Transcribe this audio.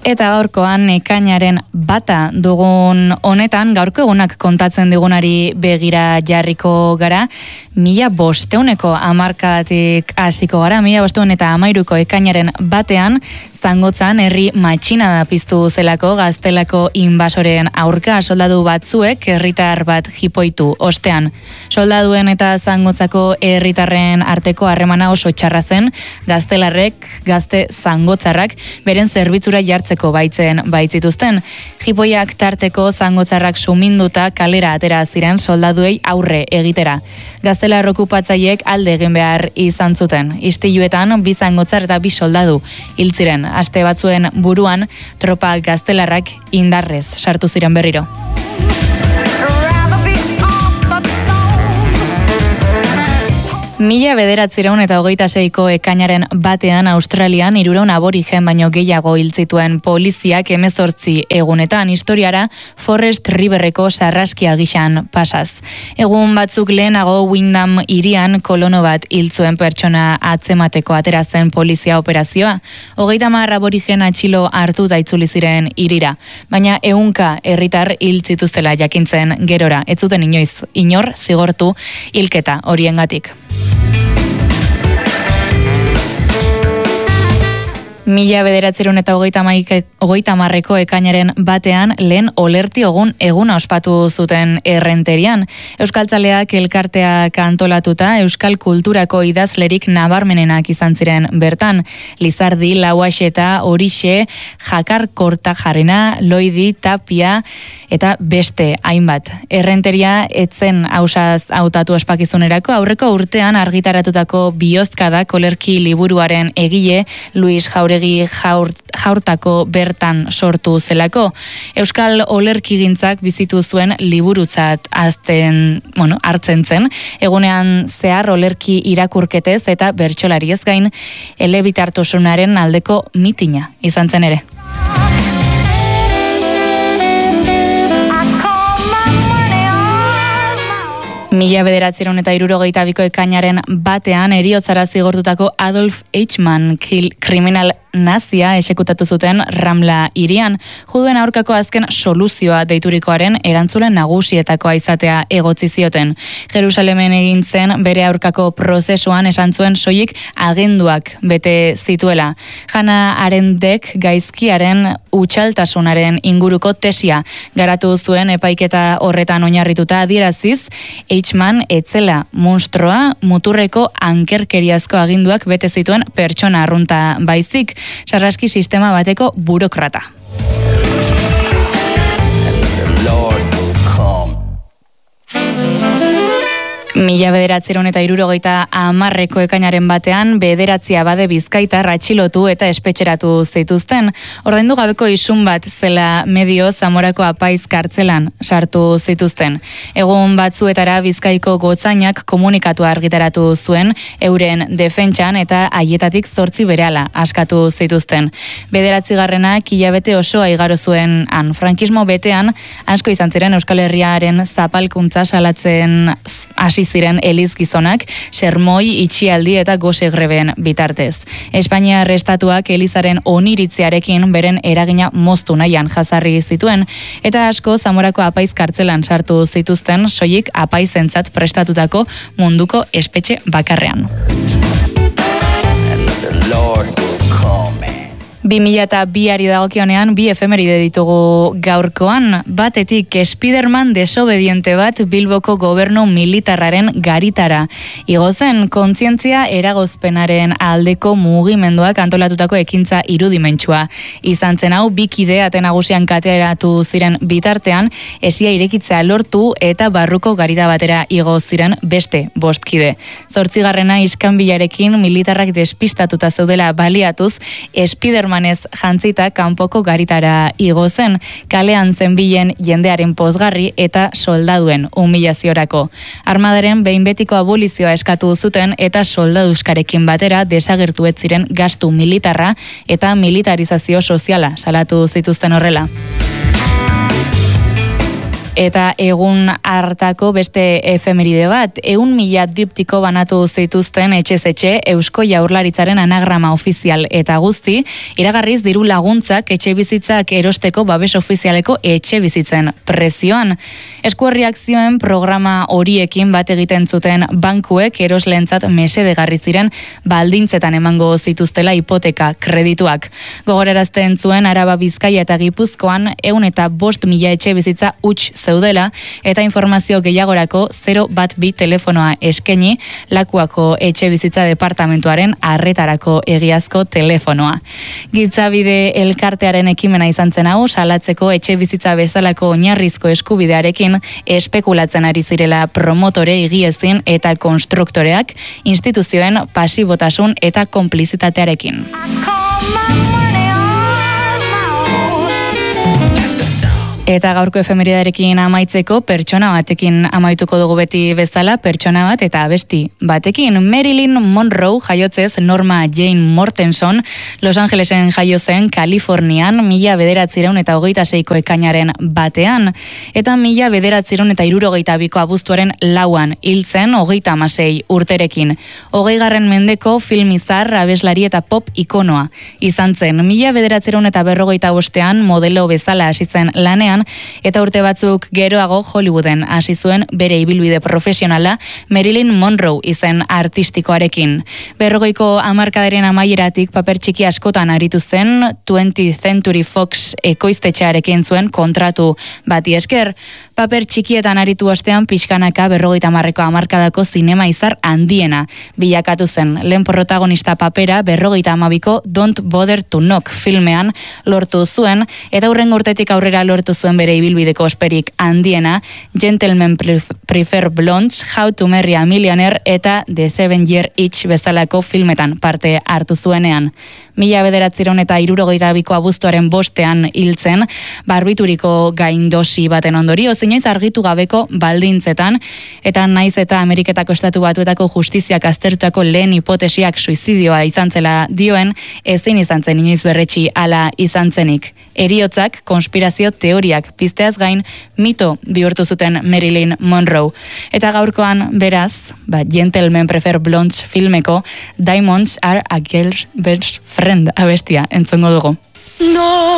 Eta gaurkoan ekainaren bata dugun honetan, gaurko egunak kontatzen digunari begira jarriko gara, 1500 hamarkadatik hasiko gara, 1513 ekainaren batean, Zangotzan herri matxinada piztu zelako Gaztelako inbasoren aurka soldadu batzuek herritar bat jipoitu ostean. Soldaduen eta Zangotzako herritarren arteko harremana oso txarra zen, gaztelarrek, gazte zangotzarrak beren zerbitzura jartzeko baitzituzten. Jipoiak tarteko zangotzarrak suminduta kalera atera ziren soldaduei aurre egitera. Gaztelar okupatzaileek alde egin behar izan zuten. Istiluetan bi zangotzar eta bi soldadu hil ziren. Aste batzuen buruan tropa gaztelarrak indarrez sartu ziren berriro. Mila 1926ko ekainaren batean Australian 300 aborigen baino gehiago hil zituen poliziak 18 egunetan historiara Forest Riverreko sarraskia gixan pasaz. Egun batzuk lehenago Windham hirian kolono bat hil zuen pertsona atzemateko atera zen polizia operazioa. 30 aborigen atxilo hartu da itzuli ziren hirira, baina 100 herritar hil zituztela jakintzen gerora. Ez zuten inor zigortu hilketa horiengatik. 1930ko ekainaren batean lehen olerti eguna ospatu zuten Errenterian. Euskaltzaleak elkarteak antolatuta euskal kulturako idazlerik nabarmenenak izan ziren bertan. Lizardi, Lauaxeta, Horixe, Jakar Kortajarena, Loidi, Tapia eta beste hainbat. Errenteria etzen ausaz hautatu ospakizunerako aurreko urtean argitaratutako Biozkadak olerki liburuaren egile Luis Jaurtako bertan sortu zelako. Euskal olerkigintzak bizitu zuen liburutzat hartzen zen. Egunean zehar olerki irakurketez eta bertsolariez gain elebitartasunaren aldeko mitina izan zen ere. 1962ko ekainaren batean heriotzara zigortutako Adolf Eichmann kriminal nazia esekutatu zuten Ramla hirian. Juduen aurkako azken soluzioa deiturikoaren erantzulen nagusietakoa izatea egotzi zioten. Jerusalemen egin zen bere aurkako prozesuan esan zuen soilik agenduak bete zituela. Hannah Arendtek gaizkiaren utxaltasunaren inguruko tesia garatu zuen epaiketa horretan oinarrituta adieraziz, Eichmann etzela munstroa, muturreko ankerkeriazko aginduak bete zituen pertsona arrunta baizik, sarraski sistema bateko burokrata. Mila 1960ko ekainaren batean 9 abade bizkaitar atxilotu eta espetxeratu zituzten. Ordaindu gabeko isun bat zela medio Zamorako apaiz kartzelan sartu zituzten. Egun batzuetara Bizkaiko gotzainak komunikatu argitaratu zuen euren defentsan eta haietatik 8 berehala askatu zituzten. 9. hilabete osoa igaro zuen frankismo betean asko izan ziren Euskal Herriaren zapalkuntza salatzen hasi ziren elizgizonak, sermoi, itxialdi eta gose greben bitartez. Espainiar estatuak elizaren oniritziarekin beren eragina moztu nahian jazarri zituen, eta asko Zamorako apaiz kartzelan sartu zituzten soilik apaizentzat prestatutako munduko espetxe bakarrean. 2002ari dagokionean bi efemeride ditugu gaurkoan. Batetik Spiderman desobediente bat Bilboko gobernu militarraren garitara. Igo zen kontzientzia eragozpenaren aldeko mugimenduak antolatutako ekintza irudimentsua. Izan zen hau bi kide ate nagusian kateratu ziren bitartean, esia irekitzea lortu eta barruko garita batera igo ziren beste 5 kide. 8. iskanbilarekin militarrak despistatuta zeudela baliatuz, Spiderman jantzita kanpoko garitara igo zen, kalean zenbilen jendearen pozgarri eta soldaduen humilaziorako. Armadaren behin betiko abolizioa eskatu zuten eta soldaduskarekin batera desagertu ez ziren gastu militarra eta militarizazio soziala salatu zituzten horrela. Eta egun hartako beste efemeride bat, 100.000 diptiko banatu zituzten etxez etxe Eusko Jaurlaritzaren anagrama ofizial eta guzti, iragarriz diru laguntzak etxe bizitzak erosteko babes ofizialeko etxe bizitzen prezioan. Eskuarriak zioen programa horiekin bat egiten zuten bankuek eroslentzat mesedegarri ziren baldintzetan emango zituztela hipoteka kredituak. Gogorarazten zuen Araba, Bizkaia eta Gipuzkoan 105.000 etxe bizitza huts zeudela eta informazio gehiagorako 012 telefonoa eskaini Lakuako etxe bizitza departamentuaren arretarako egiazko telefonoa. Gitzabide elkartearen ekimena izan zen hau, salatzeko etxe bizitza bezalako oinarrizko eskubidearekin espekulatzen ari zirela promotore, egiezin eta konstruktoreak instituzioen pasibotasun eta konplizitatearekin. Eta gaurko efemeridarekin amaitzeko pertsona batekin amaituko dugu beti bezala, pertsona bat eta abesti batekin. Marilyn Monroe jaiotzez Norma Jane Mortenson Los Angelesen jaio zen Kalifornian 1926ko ekainaren batean. Eta 1962ko abuztuaren 4 hil zen 36 urterekin. 20. mendeko filmizar, abeslari eta pop ikonoa izan zen. 1945 modelo bezala hasi zen lanean, eta urte batzuk geroago Hollywooden hasi zuen bere ibilbide profesionala Marilyn Monroe izen artistikoarekin. 40ko hamarkadaren amaieratik paper txiki askotan aritu zen, 20th Century Fox ekoiztetxearekin zuen kontratu bati esker. Paper txikietan aritu ostean pixkanaka 50ko hamarkadako zinema izar handiena bilakatu zen. Lehen protagonista papera 52ko Don't Bother to Knock filmean lortu zuen, eta hurrengo urtetik aurrera lortu zuen bere ibilbideko osperik handiena Gentlemen Prefer Blondes, How to Marry a Millionaire eta The 7 Year Itch bezalako filmetan parte hartu zuenean. 1962ko abuztuaren 5 hiltzen, barbituriko gaindosi baten ondorioz, inoiz argitu gabeko baldintzetan, eta naiz eta Ameriketako Estatu Batuetako justiziak aztertutako lehen hipotesiak suizidioa izan zela dioen, ezin izan zen inoiz berretsi hala izan zenik. Heriotzak, konspirazio teoriak pizteaz gain, mito bihurtu zuten Marilyn Monroe. Eta gaurkoan, beraz, Gentlemen Prefer Blondes filmeko Diamonds Are a Girl's Best Friend abestia entzongo dugu. No!